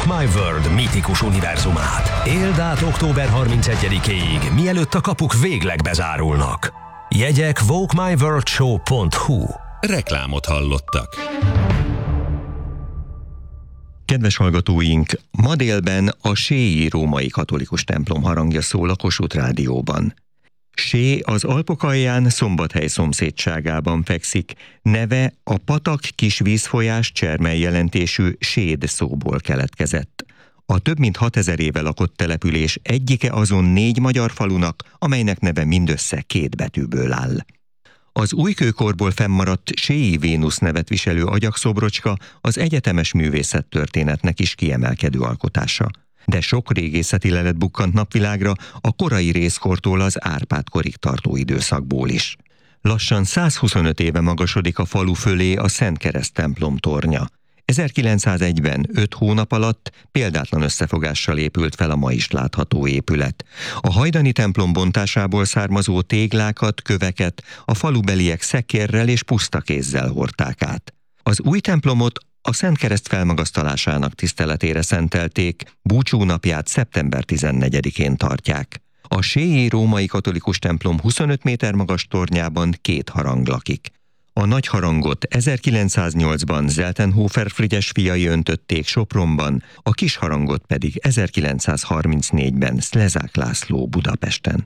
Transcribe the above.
My World mítikus univerzumát. Éld át október 31-ig, mielőtt a kapuk végleg bezárulnak. Jegyek walkmyworldshow.hu. Reklámot hallottak. Kedves hallgatóink, ma délben a Sélyi római katolikus templom harangja szól a Kossuth Rádióban. Sé az Alpok alján, Szombathely szomszédságában fekszik, neve a patak kis vízfolyás csermely jelentésű séd szóból keletkezett. A több mint 6000 éve lakott település egyike azon 4 magyar falunak, amelynek neve mindössze 2 betűből áll. Az újkőkorból fennmaradt Sélyi Vénusz nevet viselő agyakszobrocska az egyetemes művészettörténetnek is kiemelkedő alkotása. De sok régészeti lelet bukkant napvilágra a korai rézkortól az Árpád-korig tartó időszakból is. Lassan 125 éve magasodik a falu fölé a Szent Kereszt templom tornya. 1901-ben 5 hónap alatt példátlan összefogással épült fel a ma is látható épület. A hajdani templom bontásából származó téglákat, köveket a falubeliek szekérrel és puszta kézzel hordták át. Az új templomot a Szent Kereszt felmagasztalásának tiszteletére szentelték, búcsúnapját szeptember 14-én tartják. A Sélyi római katolikus templom 25 méter magas tornyában 2 harang lakik. A nagy harangot 1908-ban Zeltenhofer Frigyes fiai öntötték Sopronban, a kis harangot pedig 1934-ben Szlezák László Budapesten.